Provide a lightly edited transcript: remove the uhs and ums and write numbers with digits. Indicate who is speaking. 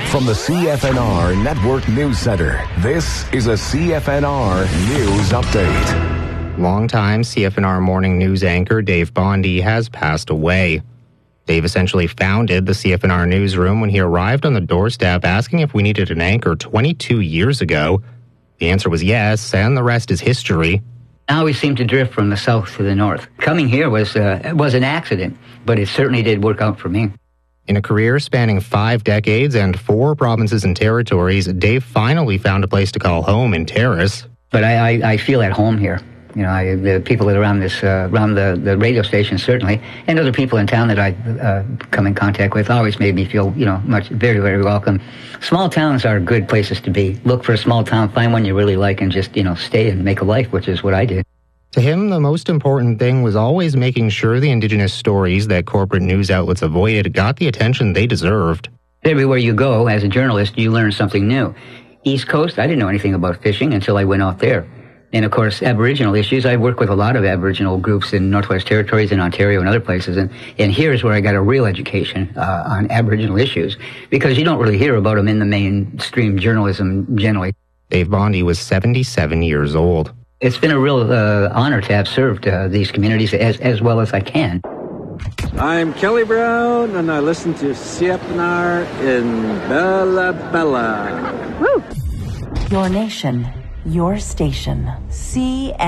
Speaker 1: From the CFNR Network News Center, this is a CFNR News Update.
Speaker 2: Longtime CFNR morning news anchor Dave Bondy has passed away. Dave essentially founded the CFNR newsroom when he arrived on the doorstep asking if we needed an anchor 22 years ago. The answer was yes, and the rest is history.
Speaker 3: I always seemed to drift from the south to the north. Coming here was an accident, but it certainly did work out for me.
Speaker 2: In a career spanning 5 decades and 4 provinces and territories, Dave finally found a place to call home in Terrace.
Speaker 3: But I feel at home here. You know, the people that are around the radio station certainly, and other people in town that I come in contact with always made me feel, very, very welcome. Small towns are good places to be. Look for a small town, find one you really like, and just, stay and make a life, which is what I did.
Speaker 2: To him, the most important thing was always making sure the Indigenous stories that corporate news outlets avoided got the attention they deserved.
Speaker 3: Everywhere you go, as a journalist, you learn something new. East Coast, I didn't know anything about fishing until I went out there. And, of course, Aboriginal issues. I work with a lot of Aboriginal groups in Northwest Territories and Ontario and other places. And here's where I got a real education on Aboriginal issues, because you don't really hear about them in the mainstream journalism generally.
Speaker 2: Dave Bondy was 77 years old.
Speaker 3: It's been a real honor to have served these communities as well as I can.
Speaker 4: I'm Kelly Brown, and I listen to CFNR in Bella Bella.
Speaker 5: Woo! Your nation, your station, CFNR.